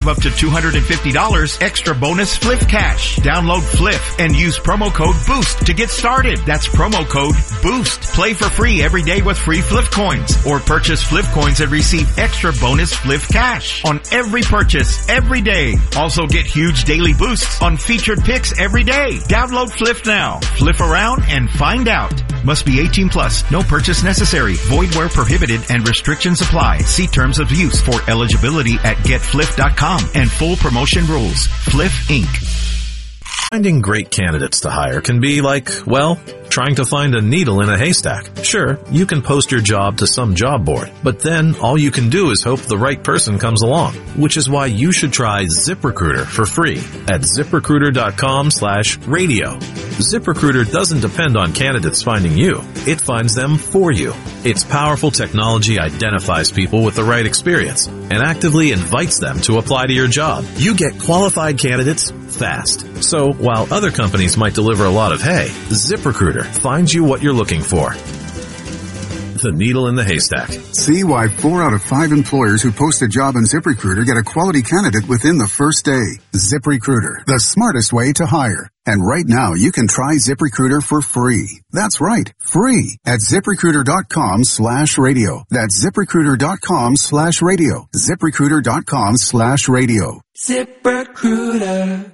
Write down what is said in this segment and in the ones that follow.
Up to $250 extra bonus Fliff cash. Download Fliff and use promo code BOOST to get started. That's promo code BOOST. Play for free every day with free Fliff coins, or purchase Fliff coins and receive extra bonus Fliff cash on every purchase every day. Also get huge daily boosts on featured picks every day. Download Fliff now. Fliff around and find out. Must be 18 plus. No purchase necessary. Void where prohibited and restrictions apply. See terms of use for eligibility at getfliff.com and full promotion rules. Fliff Inc. Finding great candidates to hire can be like, well, trying to find a needle in a haystack. Sure, you can post your job to some job board, but then all you can do is hope the right person comes along, which is why you should try ZipRecruiter for free at ZipRecruiter.com/radio. ZipRecruiter doesn't depend on candidates finding you. It finds them for you. Its powerful technology identifies people with the right experience and actively invites them to apply to your job. You get qualified candidates fast. So while other companies might deliver a lot of hay, ZipRecruiter finds you what you're looking for. The needle in the haystack. See why 4 out of 5 employers who post a job on ZipRecruiter get a quality candidate within the first day. ZipRecruiter, the smartest way to hire. And right now, you can try ZipRecruiter for free. That's right, free at ZipRecruiter.com/radio. That's ZipRecruiter.com/radio. ZipRecruiter.com/radio. ZipRecruiter.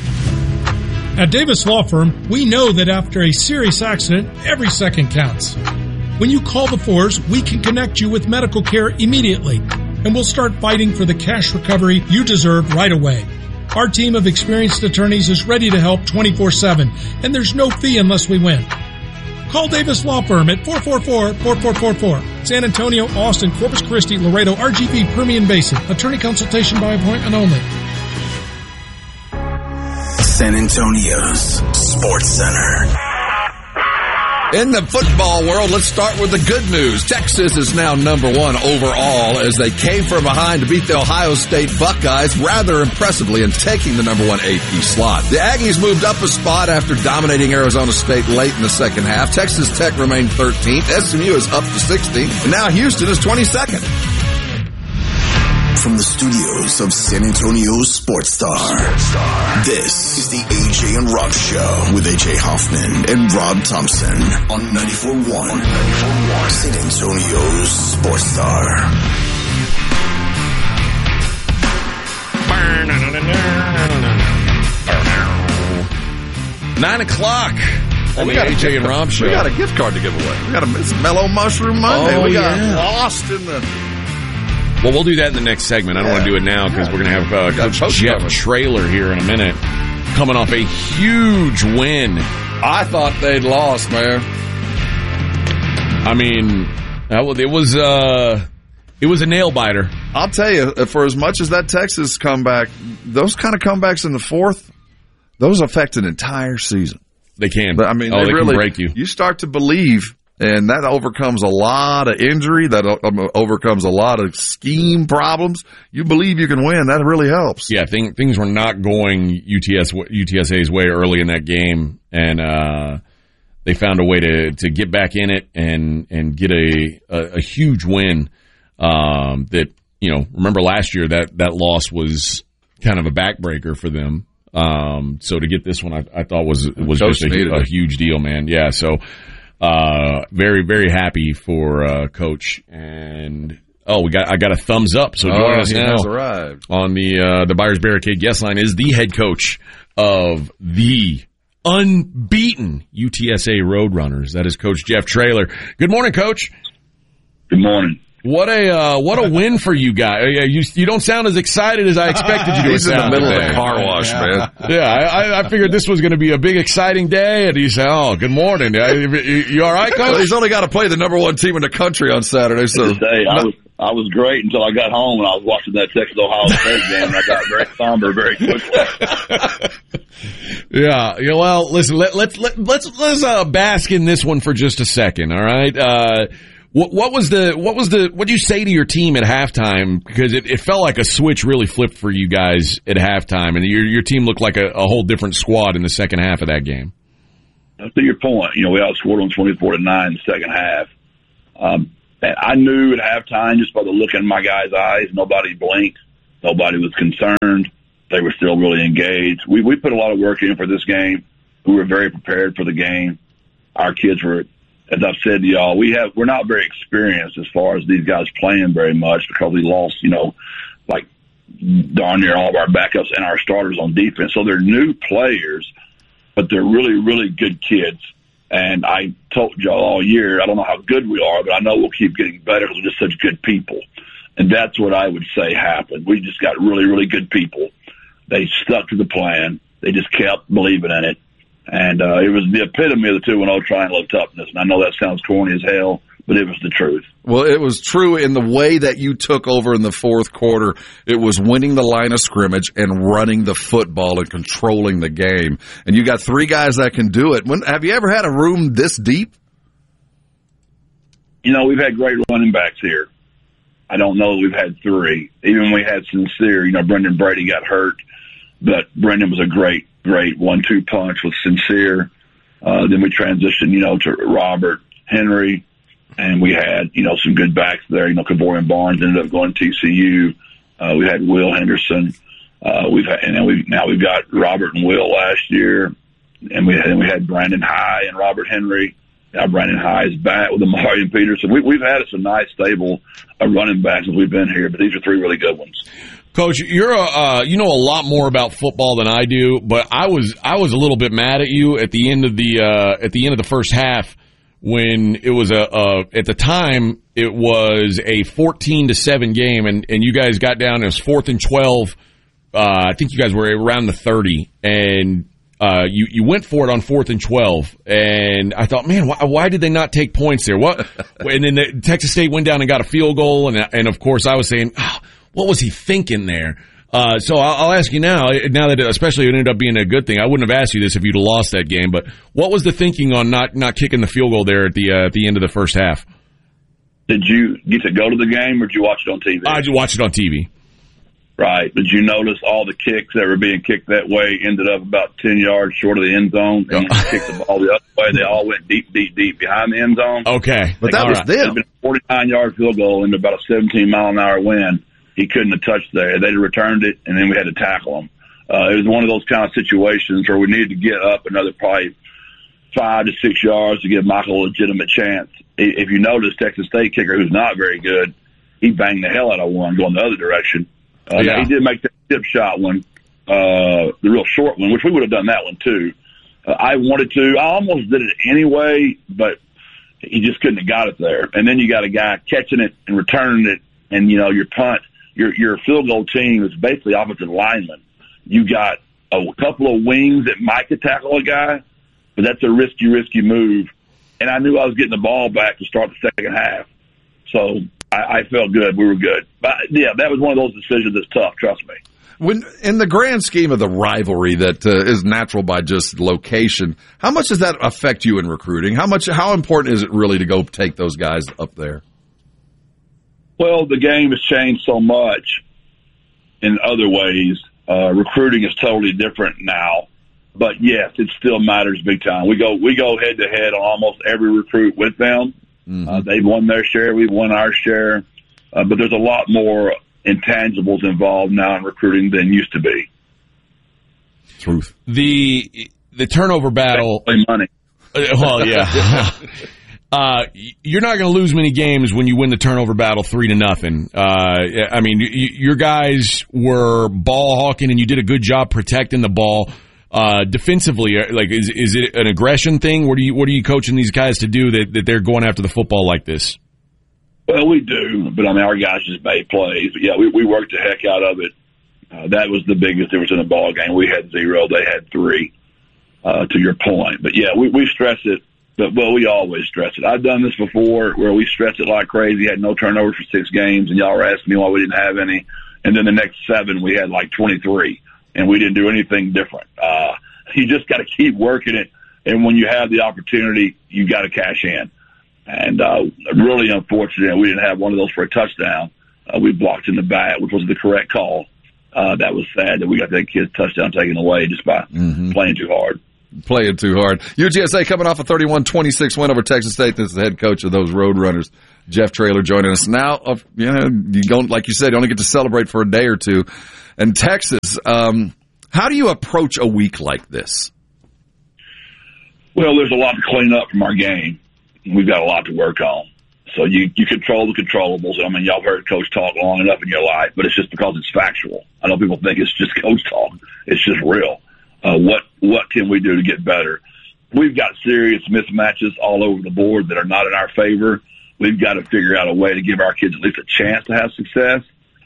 At Davis Law Firm, we know that after a serious accident, every second counts. When you call the force, we can connect you with medical care immediately, and we'll start fighting for the cash recovery you deserve right away. Our team of experienced attorneys is ready to help 24/7, and there's no fee unless we win. Call Davis Law Firm at 444-4444. San Antonio, Austin, Corpus Christi, Laredo, RGV, Permian Basin. Attorney consultation by appointment only. San Antonio's Sports Center. In the football world, let's start with the good news. Texas is now number 1 overall as they came from behind to beat the Ohio State Buckeyes rather impressively and taking the number 1 AP slot. The Aggies moved up a spot after dominating Arizona State late in the second half. Texas Tech remained 13th. SMU is up to 16th. And now Houston is 22nd. From the studios of San Antonio's Sports Star, this is the AJ and Rob Show with AJ Hoffman and Rob Thompson on 94.1 San Antonio's Sports Star. 9 o'clock on the AJ and Rob Show. We got a gift card to give away. It's Mellow Mushroom Monday. Oh, we got lost in the... Well, we'll do that in the next segment. I don't want to do it now because we're going to have Coach Jeff Traylor here in a minute, coming off a huge win. I thought they'd lost, man. I mean, it was a nail biter. I'll tell you, for as much as that Texas comeback, those kind of comebacks in the fourth, those affect an entire season. They can. But, I mean, they really can break you. You start to believe. And that overcomes a lot of injury. That overcomes a lot of scheme problems. You believe you can win. That really helps. Yeah, things were not going UTSA's way early in that game, and they found a way to get back in it and get a huge win. That, you know, remember last year that loss was kind of a backbreaker for them. So to get this one, I thought was just a huge deal, man. Yeah, so. Very, very happy for Coach, and I got a thumbs up. So joining us now on the Buyers Barricade guest line is the head coach of the unbeaten UTSA Roadrunners. That is Coach Jeff Traylor. Good morning, Coach. Good morning. What a win for you guys. You don't sound as excited as I expected you to. He's in the middle of a car wash, man. Yeah, I figured this was going to be a big, exciting day, and he said, good morning. You all right, Coach? Well, he's only got to play the number 1 team in the country on Saturday. So I was great until I got home and I was watching that Texas-Ohio State game, and I got very somber very quickly. Yeah. Well, listen, let's bask in this one for just a second, all right? What did you say to your team at halftime? Because it felt like a switch really flipped for you guys at halftime, and your team looked like a whole different squad in the second half of that game. To your point, we outscored on 24-9 in the second half. And I knew at halftime, just by the look in my guys' eyes, nobody blinked. Nobody was concerned. They were still really engaged. We put a lot of work in for this game. We were very prepared for the game. Our kids were, as I've said to y'all, we're not very experienced as far as these guys playing very much because we lost, like darn near all of our backups and our starters on defense. So they're new players, but they're really, really good kids. And I told y'all all year, I don't know how good we are, but I know we'll keep getting better because we're just such good people. And that's what I would say happened. We just got really, really good people. They stuck to the plan. They just kept believing in it. And it was the epitome of the 2-0 triangle of toughness. And I know that sounds corny as hell, but it was the truth. Well, it was true in the way that you took over in the fourth quarter. It was winning the line of scrimmage and running the football and controlling the game. And you got 3 guys that can do it. Have you ever had a room this deep? We've had great running backs here. I don't know that we've had 3. Even when we had Sincere, Brendan Brady got hurt, but Brendan was a great 1-2 punch with Sincere. Then we transitioned, to Robert Henry, and we had, some good backs there. Kavorian Barnes ended up going to TCU. We had Will Henderson. We've got Robert and Will last year, and we had Brandon High and Robert Henry. Now Brandon High is back with Amari and Peterson. We've had some nice stable running backs as we've been here, but these are 3 really good ones. Coach, you're you know a lot more about football than I do, but I was a little bit mad at you at the end of the first half when it was at the time it was a 14-7 game and you guys got down. It was 4th and 12. I think you guys were around the 30, and you went for it on 4th and 12, and I thought, man, why did they not take points there? What? And then Texas State went down and got a field goal, and of course I was saying, what was he thinking there? So I'll ask you now that especially it ended up being a good thing. I wouldn't have asked you this if you'd have lost that game, but what was the thinking on not kicking the field goal there at the end of the first half? Did you get to go to the game, or did you watch it on TV? I just watched it on TV. Right. Did you notice all the kicks that were being kicked that way ended up about 10 yards short of the end zone? And when you kicked the ball the other way, they all went deep behind the end zone. Okay. But that was them. It had been a 49-yard field goal into about a 17-mile-an-hour wind. He couldn't have touched there. They'd have returned it, and then we had to tackle him. It was one of those kind of situations where we needed to get up another probably 5 to 6 yards to give Michael a legitimate chance. If you notice, Texas State kicker, who's not very good, he banged the hell out of one going the other direction. He did make that tip shot one, the real short one, which we would have done that one too. I wanted to. I almost did it anyway, but he just couldn't have got it there. And then you got a guy catching it and returning it, and your punt, your field goal team is basically offensive linemen. You got a couple of wings that might could tackle a guy, but that's a risky move. And I knew I was getting the ball back to start the second half, so I felt good. We were good. But, yeah, that was one of those decisions that's tough, trust me. When in the grand scheme of the rivalry that is natural by just location, how much does that affect you in recruiting? How important is it really to go take those guys up there? Well, the game has changed so much in other ways. Recruiting is totally different now. But, yes, it still matters big time. We go head-to-head on almost every recruit with them. Mm-hmm. They've won their share. We've won our share. But there's a lot more intangibles involved now in recruiting than used to be. Truth. The turnover battle. Money. Well, yeah. You're not going to lose many games when you win the turnover battle 3-0. I mean, your guys were ball hawking, and you did a good job protecting the ball. Defensively, like is it an aggression thing? What are you coaching these guys to do that they're going after the football like this? Well, we do, but I mean, our guys just made plays. But yeah, we worked the heck out of it. That was the biggest difference in the ball game. We had 0, they had 3. To your point, but yeah, we stress it. But we always stress it. I've done this before where we stress it like crazy. Had no turnovers for 6 games, and y'all were asking me why we didn't have any. And then the next 7, we had like 23. And we didn't do anything different. You just got to keep working it. And when you have the opportunity, you got to cash in. And really unfortunate, we didn't have one of those for a touchdown. We blocked in the back, which was the correct call. That was sad that we got that kid's touchdown taken away just by playing too hard. playing too hard. UTSA coming off a 31-26 win over Texas State. This is the head coach of those Roadrunners, Jeff Traylor, joining us now. You don't, like you said, you only get to celebrate for a day or two. And Texas, how do you approach a week like this? Well, there's a lot to clean up from our game. We've got a lot to work on. So you control the controllables. I mean, y'all heard Coach talk long enough in your life, but it's just because it's factual. I know people think it's just Coach talk. It's just real. What can we do to get better? We've got serious mismatches all over the board that are not in our favor. We've got to figure out a way to give our kids at least a chance to have success.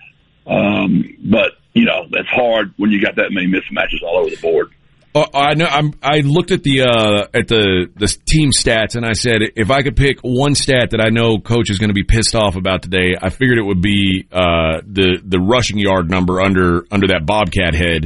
But, you know, that's hard when you got that many mismatches all over the board. I know. I looked at the team stats, and I said if I could pick one stat that I know Coach is going to be pissed off about today, I figured it would be the rushing yard number under that Bobcat head.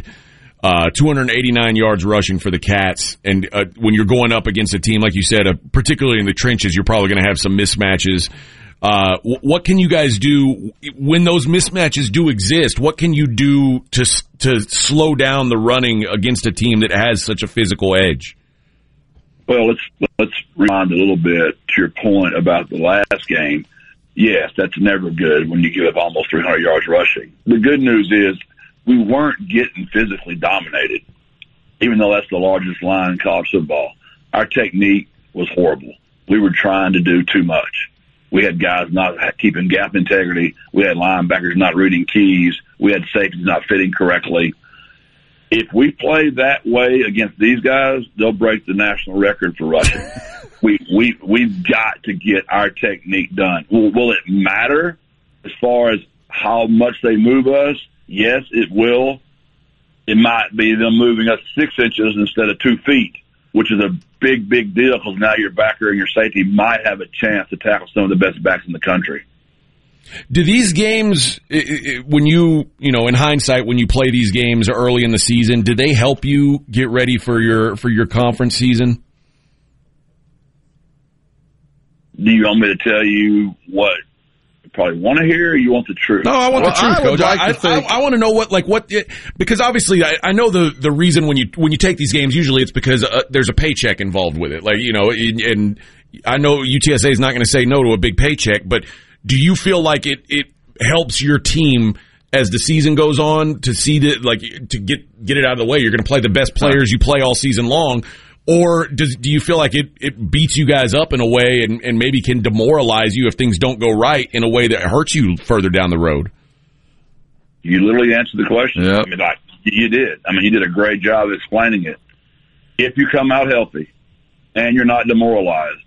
289 yards rushing for the Cats, and when you're going up against a team like you said, particularly in the trenches, you're probably going to have some mismatches. What can you guys do when those mismatches do exist? What can you do to slow down the running against a team that has such a physical edge? Well, let's rewind a little bit to your point about the last game. Yes, that's never good when you give up almost 300 yards rushing. The good news is we weren't getting physically dominated, even though that's the largest line in college football. Our technique was horrible. We were trying to do too much. We had guys not keeping gap integrity. We had linebackers not reading keys. We had safeties not fitting correctly. If we play that way against these guys, they'll break the national record for rushing. We've got to get our technique done. Will it matter as far as how much they move us? Yes, it will. It might be them moving us 6 inches instead of 2 feet, which is a big deal because now your backer and your safety might have a chance to tackle some of the best backs in the country. Do these games, when you in hindsight, when you play these games early in the season, do they help you get ready for your conference season? Do you want me to tell you what you probably want to hear, or you want the truth? No, I want the truth, Coach. I want to know because obviously I know the reason when you take these games, usually it's because there's a paycheck involved with it. And I know UTSA is not going to say no to a big paycheck, but do you feel like it helps your team as the season goes on to see to get it out of the way? You're going to play the best players you play all season long, or do you feel like it beats you guys up in a way and maybe can demoralize you if things don't go right in a way that hurts you further down the road? You literally answered the question. Yep. I mean, you did. I mean, you did a great job explaining it. If you come out healthy and you're not demoralized,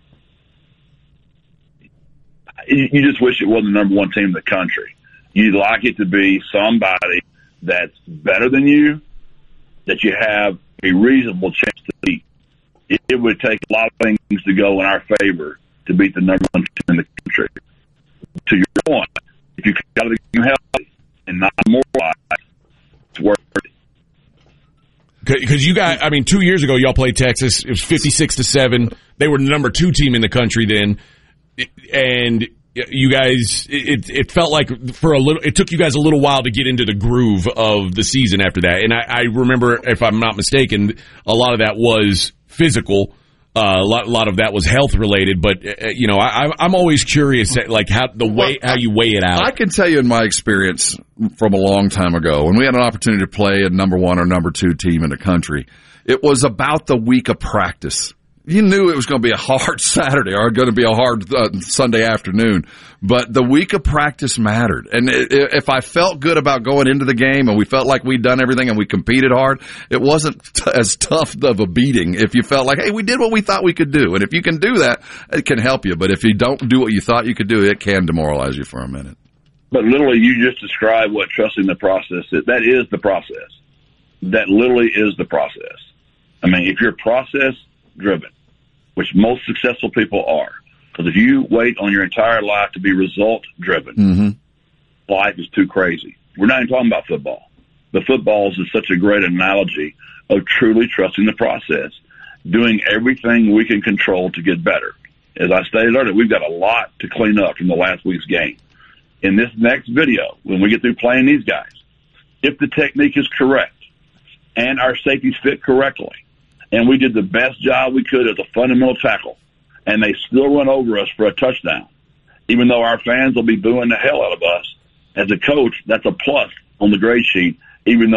you just wish it wasn't the number one team in the country. You'd like it to be somebody that's better than you, that you have a reasonable chance to beat. It would take a lot of things to go in our favor to beat the number one team in the country. To your point, if you got to get healthy and not demoralized, it's worth it. Because 2 years ago, y'all played Texas. It was 56-7. They were the number 2 team in the country then. And you guys, it felt like it took you guys a little while to get into the groove of the season after that. And I remember, if I'm not mistaken, a lot of that was physical. A lot of that was health related. But I'm always curious, how you weigh it out. I can tell you in my experience from a long time ago, when we had an opportunity to play a number 1 or number 2 team in the country, it was about the week of practice. You knew it was going to be a hard Saturday or going to be a hard Sunday afternoon, but the week of practice mattered. And if I felt good about going into the game and we felt like we'd done everything and we competed hard, it wasn't as tough of a beating if you felt like, hey, we did what we thought we could do. And if you can do that, it can help you. But if you don't do what you thought you could do, it can demoralize you for a minute. But literally, you just described what trusting the process is. That is the process. That literally is the process. I mean, if you're process-driven, which most successful people are, because if you wait on your entire life to be result-driven, life is too crazy. We're not even talking about football. But football is such a great analogy of truly trusting the process, doing everything we can control to get better. As I stated earlier, we've got a lot to clean up from the last week's game. In this next video, when we get through playing these guys, if the technique is correct and our safeties fit correctly and we did the best job we could as a fundamental tackle, and they still run over us for a touchdown. Even though our fans will be booing the hell out of us, as a coach, that's a plus on the grade sheet, even though